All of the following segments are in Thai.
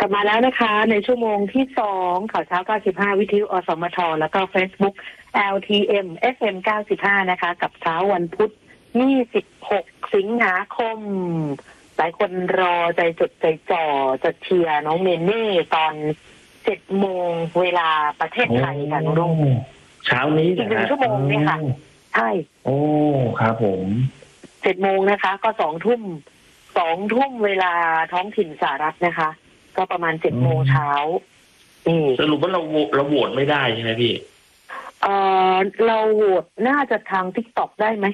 กลับมาแล้วนะคะในชั่วโมงที่2ข่าวเช้า95วิทยุอสมทแล้วก็ Facebook LTM FM 95นะคะกับเช้าวันพุธ26สิงหาคมหลายคนรอใจจดใจจ่อจะเชียร์น้องเมเน่ตอน7โมงเวลาประเทศไทยค่ะน้องรุ่งเช้านี้อีก1ชั่วโมงเนี่ยค่ะใช่โอ้ครับผม 7โมงนะคะก็2ทุ่มเวลาท้องถิ่นสหรัฐนะคะก็ประมาณ7โมงเช้าสรุปว่าเราโหวตไม่ได้ใช่ไหมพี่เราโหวตน่าจะทาง TikTok ได้ไหม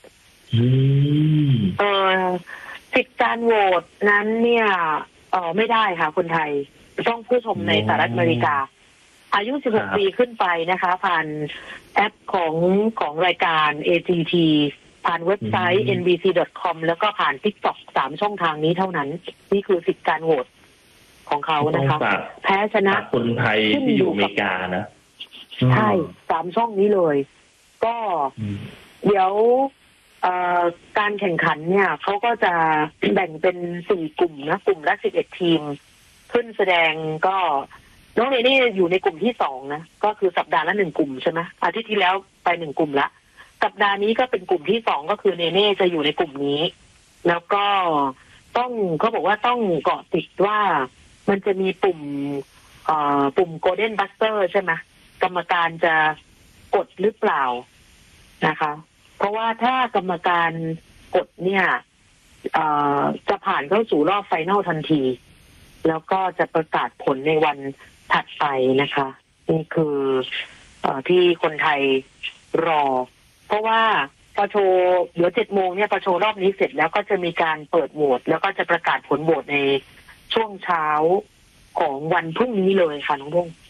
สิทธิการโหวตนั้นเนี่ยไม่ได้ค่ะคนไทยต้องผู้ชมในสหรัฐอเมริกาอายุ16ปีขึ้นไปนะคะผ่านแอปของรายการ AGT ผ่านเว็บไซต์ nbc.com แล้วก็ผ่าน TikTok 3ช่องทางนี้เท่านั้นนี่คือสิทธิการโหวตของเขานะคะแพ้ชนะคนไทยที่อยู่อเมริกานะใช่3ช่องนี้เลยก็เดี๋ยวการแข่งขันเนี่ยเขาก็จะแบ่งเป็น4กลุ่มนะกลุ่มละ11ทีมขึ้นแสดงก็น้องเนเน่อยู่ในกลุ่มที่2นะก็คือสัปดาห์ละ1กลุ่มใช่ไหมอาทิตย์ที่แล้วไป1กลุ่มละสัปดาห์นี้ก็เป็นกลุ่มที่2ก็คือเนเน่จะอยู่ในกลุ่มนี้แล้วก็ต้องเขาบอกว่าต้องเกาะติดว่ามันจะมีปุ่มGolden Buster ใช่ไหมกรรมการจะกดหรือเปล่านะคะเพราะว่าถ้ากรรมการกดเนี่ยจะผ่านเข้าสู่รอบไฟนอลทันทีแล้วก็จะประกาศผลในวันถัดไปนะคะนี่คือที่คนไทยรอเพราะว่าพอโชว์เดี๋ยว7โมงเนี่ยพอโชว์รอบนี้เสร็จแล้วก็จะมีการเปิดโหวตแล้วก็จะประกาศผลโหวตในช่วงเช้าของวันพรุ่งนี้เลยค่ะน้องรุ่ง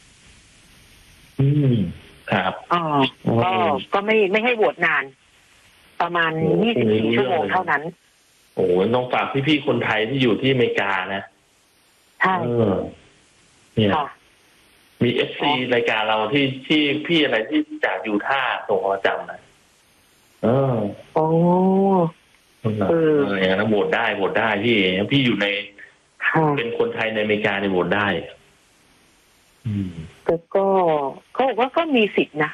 ครับก็ไม่ให้โหวตนานประมาณ24ชั่วโมงเท่านั้นโอ้ต้องฝากพี่ๆคนไทยที่อยู่ที่อเมริกานะใช่เนี่ยมีFC รายการเราที่พี่อะไรที่จากยูท่าส่งมาจำนะอย่างนั้นโหวตได้พี่อยู่ในเป็นคนไทยในอเมริกาในโหวตได้แต่ก็เขาบอกว่าก็มีสิทธินะ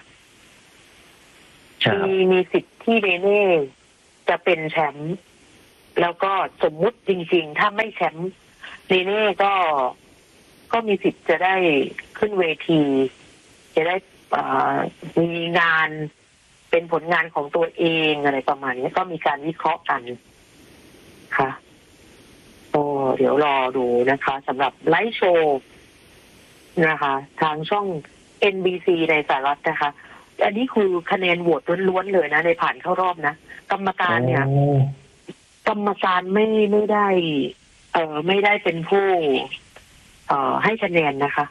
มีสิทธิ์ที่เนเน่จะเป็นแชมป์แล้วก็สมมุติจริงๆถ้าไม่แชมป์เนเน่ก็มีสิทธิ์จะได้ขึ้นเวทีจะได้มีงานเป็นผลงานของตัวเองอะไรประมาณนี้ก็มีการวิเคราะห์กันค่ะเดี๋ยวรอดูนะคะสำหรับไลฟ์โชว์นะคะทางช่อง NBC ในสหรัฐนะคะอันนี้คือคะแนนโหวตล้วนๆเลยนะในผ่านเข้ารอบนะกรรมการเนี่ยกรรมการไม่ได้ไม่ได้เป็นผู้ให้คะแนนนะคะ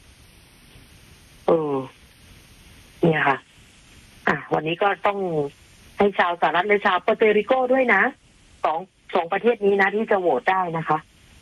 เนี่ยค่ะวันนี้ก็ต้องให้ชาวสหรัฐและชาวเปอร์โตริโกด้วยนะสองประเทศนี้นะที่จะโหวตได้นะคะ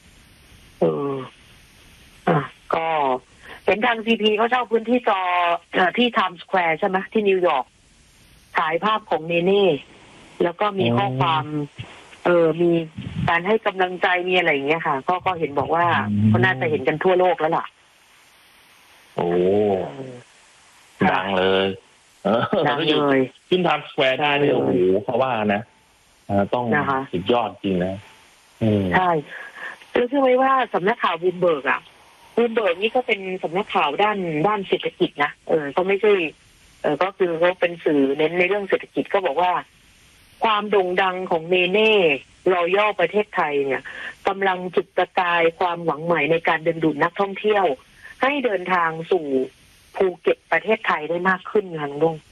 ก็เห็นทางซีพีเขาเช่าพื้นที่จอที่ไทม์สแควร์ใช่ไหมที่นิวยอร์กถ่ายภาพของเนเน่แล้วก็มีข้อความมีการให้กำลังใจมีอะไรอย่างเงี้ยค่ะก็เห็นบอกว่าเขาน่าจะเห็นกันทั่วโลกแล้วล่ะโอ้ดังเลยดังเลยขึ้นไทม์สแควร์ได้เนี่ยโอ้โหเขาว่านะต้องสุดยอดจริงนะใช่รู้สึกไหมว่าสำนักข่าวบูมเบิร์กนี่ก็เป็นสำนักข่าวด้านเศรษฐกิจนะก็ไม่ใช่ก็คือเขาเป็นสื่อเน้นในเรื่องเศรษฐกิจก็บอกว่าความโด่งดังของเนเน่รอยัลประเทศไทยเนี่ยกำลังจุดประกายความหวังใหม่ในการดึงดูดนักท่องเที่ยวให้เดินทางสู่ภูเก็ตประเทศไทยได้มากขึ้นค่ะลุง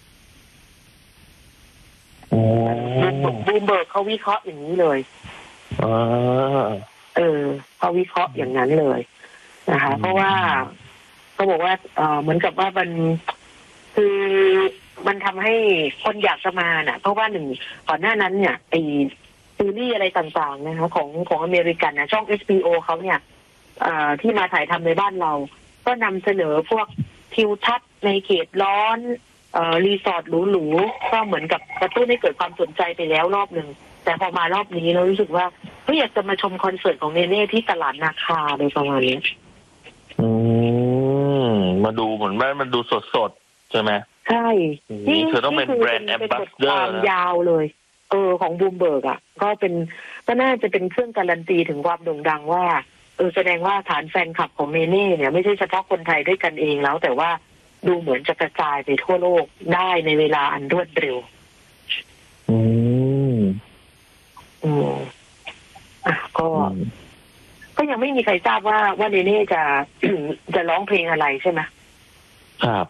บูมเบิร์กเขาวิเคราะห์อย่างนี้เลยเขาวิเคราะห์อย่างนั้นเลยนะคะเพราะว่าเขาบอกว่าเหมือนกับว่ามันคือมันทำให้คนอยากจะมาน่ะเพราะว่าก่อนหน้านั้นเนี่ยไอซีรีส์อะไรต่างๆนะคะของอเมริกันนะช่อง HBO เขาเนี่ยที่มาถ่ายทำในบ้านเราก็นำเสนอพวกทิวทัศน์ในเขตร้อนรีสอร์ทหรูๆก็เหมือนกับกระตุ้นให้เกิดความสนใจไปแล้วรอบนึงแต่พอมารอบนี้เรารู้สึกว่าเขาอยากจะมาชมคอนเสิร์ตของเนเน่ที่ตลาดนาคาโดยประมาณนี้มาดูเหมือนมันดูสดๆใช่ไหมใช่นี่เธอต้องเป็นแบรนด์แอมบาสเดอร์ความยาวเลยของบูมเบิร์กอ่ะก็น่าจะเป็นเครื่องการันตีถึงความโด่งดังว่าแสดงว่าฐานแฟนคลับของเนเน่เนี่ยไม่ใช่เฉพาะคนไทยด้วยกันเองแล้วแต่ว่าดูเหมือนจะกระจายไปทั่วโลกได้ในเวลาอันรวดเร็วก็ยังไม่มีใครทราบว่าเนเน่จะร้องเพลงอะไรใช่ไหมครับ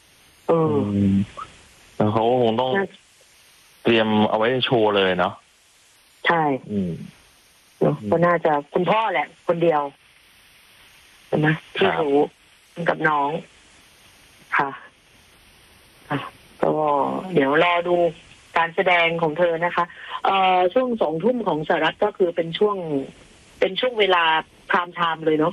แล้วเขาคงต้องเตรียมเอาไว้โชว์เลยเนาะใช่ก็น่าจะคุณพ่อแหละคนเดียวใช่ไหมที่รู้กับน้องค่ะก็เดี๋ยวรอดูการแสดงของเธอนะคะช่วง2 ทุ่มของสหรัฐก็คือเป็นช่วงเวลาไทม์ไทม์เลยเนาะ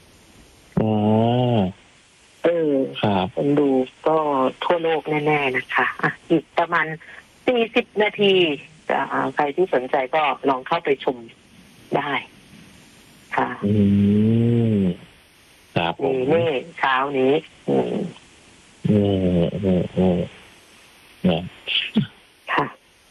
ครับคนดูก็ทั่วโลกแน่ๆนะคะอีกประมาณ40 นาทีใครที่สนใจก็ลองเข้าไปชมได้ค่ะครับนี่เช้านี้ค่ะ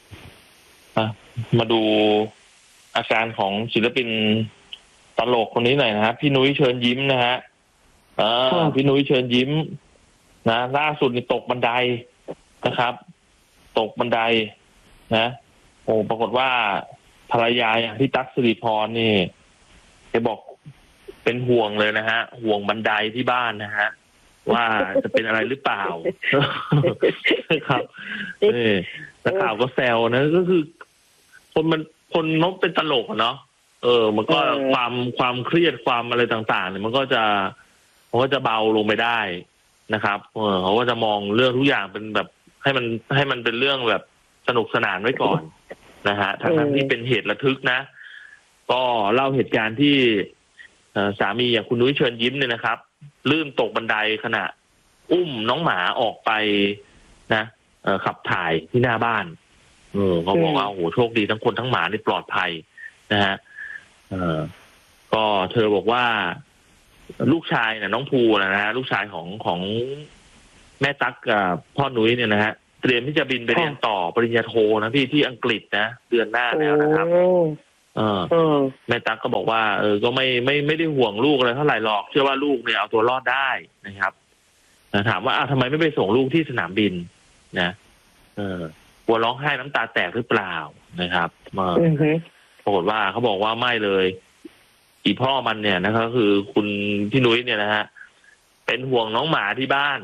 มาดูอาการของศิลปินตลกคนนี้หน่อยนะครับพี่นุ้ยเชิญยิ้มนะฮะพี่นุ้ยเชิญยิ้มนะล่าสุดนี่ตกบันไดนะครับตกบันไดนะปรากฏว่าภรรยาอย่างพี่ตั๊กสิริพรนี่แกบอกเป็นห่วงเลยนะฮะห่วงบันไดที่บ้านนะฮะว่าจะเป็นอะไรหรือเปล่าครับนักข่าวก็แซวนะก็คือคนนกเป็นตลกเนาะมันก็ความเครียดความอะไรต่างๆเนี่ยมันก็จะเบาลงไปได้นะครับเขาก็จะมองเรื่องทุกอย่างเป็นแบบให้มันเป็นเรื่องแบบสนุกสนานไว้ก่อนนะฮะทั้งที่เป็นเหตุระทึกนะก็เล่าเหตุการณ์ที่สามีอย่างคุณนุ้ยเชิญยิ้มเนี่ยนะครับลื่นตกบันไดขณะอุ้มน้องหมาออกไปนะขับถ่ายที่หน้าบ้านเขาบอกว่าโอ้โหโชคดีทั้งคนทั้งหมานี่ปลอดภัยนะฮะก็เธอบอกว่าลูกชายเนี่ยน้องภูนะฮะลูกชายของแม่ตั๊กกับพ่อนุ้ยเนี่ยนะฮะเตรียมที่จะบินไปเรียนต่อปริญญาโทนะพี่ที่อังกฤษนะเดือนหน้าแล้วนะครับแม่ตั๊กก็บอกว่าก็ไม่ได้ห่วงลูกอะไรเท่าไหร่หรอกเชื่อว่าลูกเนี่ยเอาตัวรอดได้นะครับถามว่าทำไมไม่ไปส่งลูกที่สนามบินนะกลัวร้องไห้น้ำตาแตกหรือเปล่านะครับปรากฏว่าเขาบอกว่าไม่เลยอีพ่อมันเนี่ยนะครับคือคุณพี่นุ้ยเนี่ยนะฮะเป็นห่วงน้องหมาที่บ้าน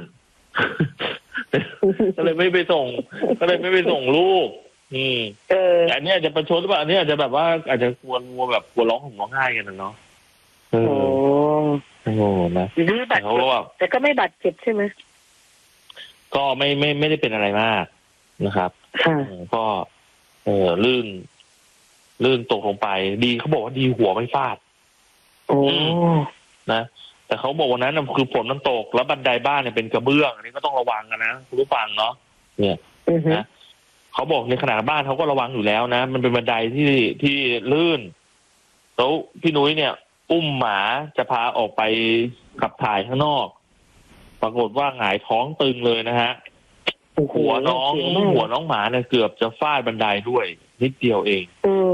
ก็เลยไม่ไปส่งลูกแต่อันนี้อาจจะประชดหรือเปล่าอันนี้อาจจะแบบว่าอาจจะกลัวร้องห่มร้องไห้กันนะเนาะนะแต่ก็ไม่บาดเจ็บใช่ไหมก็ไม่ได้เป็นอะไรมากนะครับก็ลื่นตกลงไปดีเขาบอกว่าดีหัวไม่ฟาดนะแต่เขาบอกวันนั้นคือฝนมันตกแล้วบันไดบ้านเนี่ยเป็นกระเบื้องอันนี้ก็ต้องระวังกันนะคุณผู้ฟังเนาะเนี่ยนะเขาบอกในขณะบ้านเขาก็ระวังอยู่แล้วนะมันเป็นบันไดที่ลื่นแล้วพี่นุ้ยเนี่ยอุ้มหมาจะพาออกไปขับถ่ายข้างนอกปรากฏว่าหงายท้องตึงเลยนะฮะหัวน้องหมาเนี่ยเกือบจะฟาดบันไดด้วยนิดเดียวเอง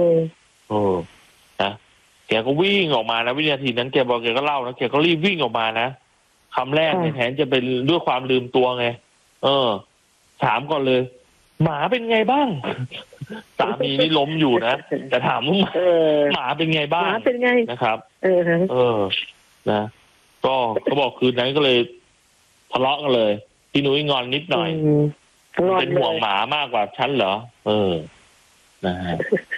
นะแกก็วิ่งออกมานะวินาทีนั้นแกบอกแกก็เล่านะแกก็รีบวิ่งออกมานะคำแรกในแทนจะเป็นด้วยความลืมตัวไงถามก่อนเลยหมาเป็นไงบ้างสามีนี่ล้มอยู่นะแต่ถามว่าหมาเป็นไงบ้างนะครับนะก็เขาบอกคืนนั้นก็เลยทะเลาะกันเลยพี่นุ้ยงอนนิดหน่อยเป็นห่วงหมามากกว่าฉันเหรอนะฮะ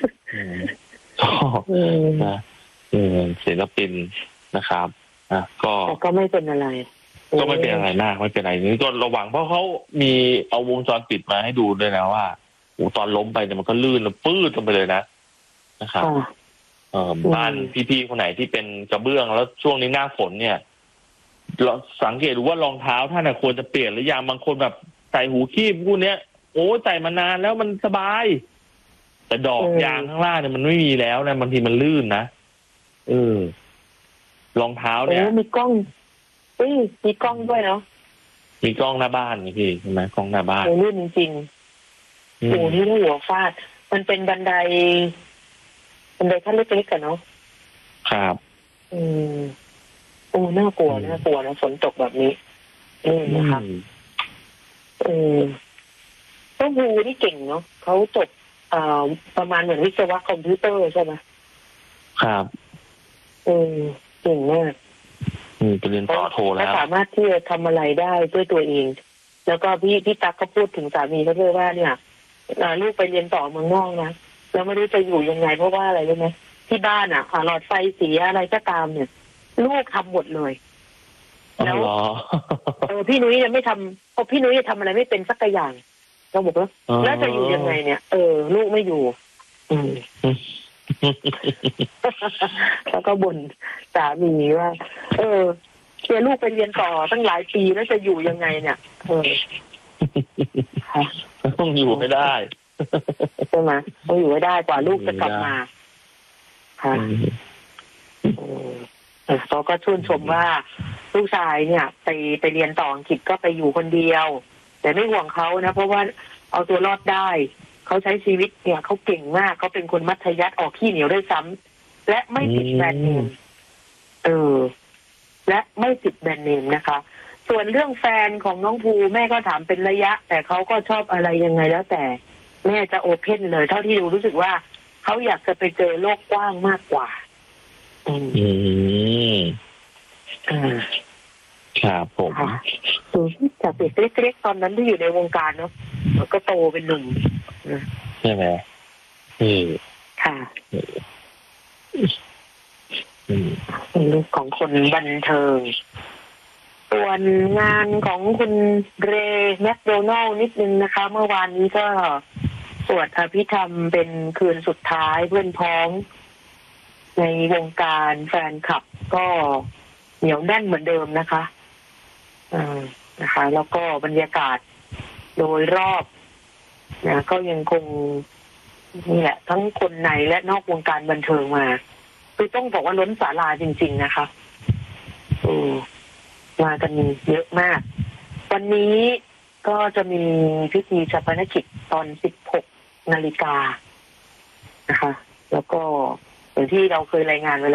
นะศิลปินนะครับก็ไม่เป็นอะไรก็ไม่เป็นอะไรมากไม่เป็นอะไรนี่ก็ระวังเพราะเขามีเอาวงจรปิดมาให้ดูด้วยนะว่าตอนล้มไปเนี่ยมันก็ลื่นแล้วปื้ดลงไปเลยนะครับบ้านพี่ๆคนไหนที่เป็นกระเบื้องแล้วช่วงนี้หน้าฝนเนี่ยเราสังเกตดูว่ารองเท้าท่านควรจะเปลี่ยนหรือยังบางคนแบบใส่หูคีบพวกเนี้ยโอ้ใส่มานานแล้วมันสบายแต่แต่ดอกยางข้างล่างเนี่ยมันไม่มีแล้วนะบางทีมันลื่นนะรองเท้าเนี่ยมีกล้องมีกล้องด้วยเนาะมีกล้องหน้าบ้านนี่พี่ใช่ไหมกล้องหน้าบ้านลื่นจริงๆนี่หัวฟาดมันเป็นบันไดขั้นเล็กๆกันเนาะครับน่ากลัวนะฝนตกแบบนี้นะคะต้นฮูนี่เก่งเนาะเขาจบประมาณเหมือนวิศวะคอมพิวเตอร์ใช่ไหมครับเก่งมากไปเรียนต่อโทแล้วสามารถที่จะทำอะไรได้ด้วยตัวเองแล้วก็พี่ตั๊กก็พูดถึงสามีเขาด้วยว่าเนี่ยลูกไปเรียนต่อเมืองนอกนะแล้วไม่รู้จะอยู่ยังไงเพราะว่าอะไรรู้ไหมที่บ้านหลอดไฟเสียอะไรก็ตามเนี่ยลูกทำหมดเลยแล้วพี่นุ้ยเนี่ยไม่ทำพี่นุ้ยจะทำอะไรไม่เป็นสักอย่างเราบอกว่าแล้วจะอยู่ยังไงเนี่ยลูกไม่อยู่แล้วก็บ่นสามีว่าเชียร์ลูกไปเรียนต่อตั้งหลายปีแล้วจะอยู่ยังไงเนี่ยต้องอยู่ไม่ได้ใช่ไหมต้องอยู่ไม่ได้กว่าลูกจะกลับมาค่ะเขาก็ชื่นชมว่าลูกชายเนี่ยไปเรียนต่ออังกฤษก็ไปอยู่คนเดียวแต่ไม่ห่วงเขานะเพราะว่าเอาตัวรอดได้เขาใช้ชีวิตเนี่ยเขาเก่งมากเขาเป็นคนมัธยัสถ์ออกขี้เหนียวด้วยซ้ำและไม่ติดแบรนด์เนมและไม่ติดแบรนด์เนมนะคะส่วนเรื่องแฟนของน้องภูแม่ก็ถามเป็นระยะแต่เขาก็ชอบอะไรยังไงแล้วแต่แม่จะโอเพ่นเลยเท่าที่ดูรู้สึกว่าเขาอยากจะไปเจอโลกกว้างมากกว่าครับผมจากเด็กเล็กๆตอนนั้นที่อยู่ในวงการเนาะก็โตเป็นหนุ่มใช่ไหมค่ะเป็นลูกของคนบันเทิงส่วนงานของคุณเรย์แมคโดนัลด์นิดนึงนะคะเมื่อวานนี้ก็สวดอภิธรรมเป็นคืนสุดท้ายเพื่อนพ้องในวงการแฟนคลับก็เหนียวแน่นเหมือนเดิมนะคะแล้วก็บรรยากาศโดยรอบนะก็ยังคงนี่แหละทั้งคนในและนอกวงการบันเทิงมาคือต้องบอกว่าล้นศาลาจริงๆนะคะมากันเยอะมากวันนี้ก็จะมีพิธีฌาปนกิจตอน 16 นาฬิกานะคะแล้วก็อย่างที่เราเคยรายงานไว้แล้ว